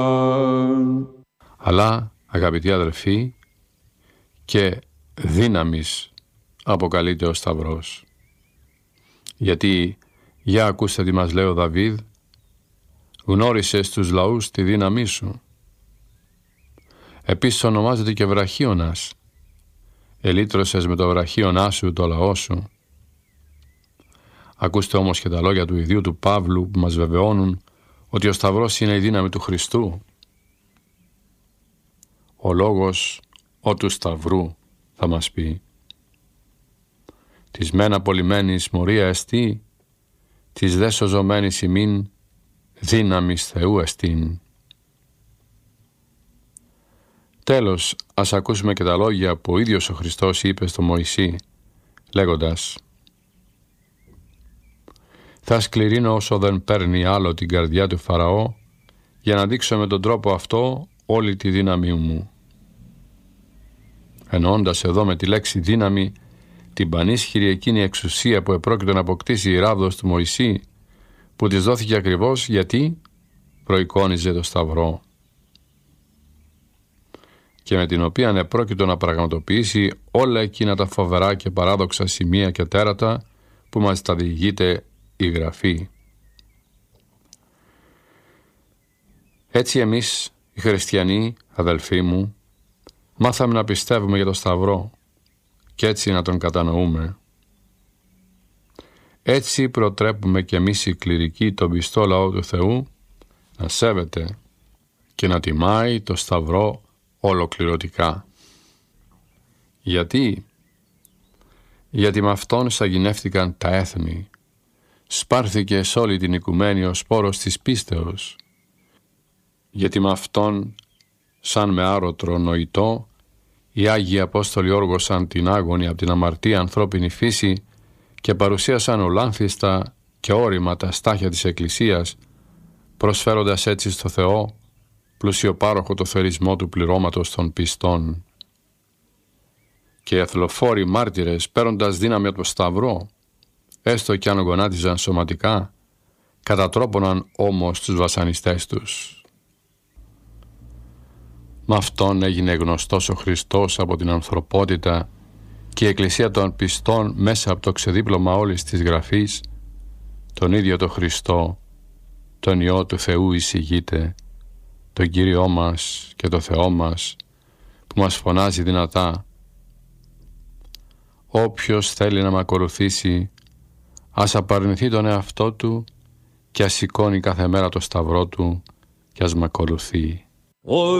Αλλά, αγαπητοί αδελφοί, και δύναμης αποκαλείται ο Σταυρός. Γιατί, για ακούστε τι μας λέει ο Δαβίδ, γνώρισες τους λαούς τη δύναμή σου. Επίσης ονομάζεται και βραχίωνας. Ελύτρωσες με το βραχίωνά σου το λαό σου. Ακούστε όμως και τα λόγια του ιδίου του Παύλου που μας βεβαιώνουν ότι ο Σταυρός είναι η δύναμη του Χριστού. Ο λόγος ο του Σταυρού, θα μας πει. Της μεν απολυμένης μορία εστί, της δε σωζωμένης ημίν δύναμης Θεού εστίν. Τέλος, ας ακούσουμε και τα λόγια που ο ίδιος ο Χριστός είπε στο Μωυσή, λέγοντας: «Θα σκληρύνω όσο δεν παίρνει άλλο την καρδιά του Φαραώ, για να δείξω με τον τρόπο αυτό όλη τη δύναμη μου». Εννοώντας εδώ με τη λέξη δύναμη την πανίσχυρη εκείνη εξουσία που επρόκειτο να αποκτήσει η ράβδος του Μωυσή, που της δόθηκε ακριβώς γιατί προεικόνιζε το Σταυρό και με την οποία επρόκειτο να πραγματοποιήσει όλα εκείνα τα φοβερά και παράδοξα σημεία και τέρατα που μας τα διηγείται η Γραφή. Έτσι εμείς οι χριστιανοί, αδελφοί μου, μάθαμε να πιστεύουμε για το Σταυρό και έτσι να τον κατανοούμε. Έτσι προτρέπουμε και εμείς οι κληρικοί τον πιστό λαό του Θεού να σέβεται και να τιμάει το Σταυρό ολοκληρωτικά. Γιατί με αυτόν σαγηνεύτηκαν τα έθνη, σπάρθηκε σε όλη την οικουμένη ο σπόρος της πίστεως, γιατί με αυτόν σαν με άρωτρο νοητό οι Άγιοι Απόστολοι όργωσαν την άγωνη από την αμαρτία ανθρώπινη φύση και παρουσίασαν ολάνθιστα και όρημα τα στάχια της Εκκλησίας, προσφέροντας έτσι στο Θεό πλουσιοπάροχο το θερισμό του πληρώματος των πιστών. Και οι αθλοφόροι μάρτυρες, παίρνοντας δύναμη από το Σταυρό, έστω κι αν γονάτιζαν σωματικά, κατατρόπωναν όμως τους βασανιστές τους. Με αυτόν έγινε γνωστός ο Χριστός από την ανθρωπότητα και η Εκκλησία των πιστών μέσα από το ξεδίπλωμα όλης της Γραφής, τον ίδιο το Χριστό, τον Υιό του Θεού εισηγείται, τον Κύριό μας και το Θεό μας, που μας φωνάζει δυνατά: «Όποιος θέλει να με ακολουθήσει, ας απαρνηθεί τον εαυτό του και ας σηκώνει κάθε μέρα το Σταυρό του και ας με ακολουθεί».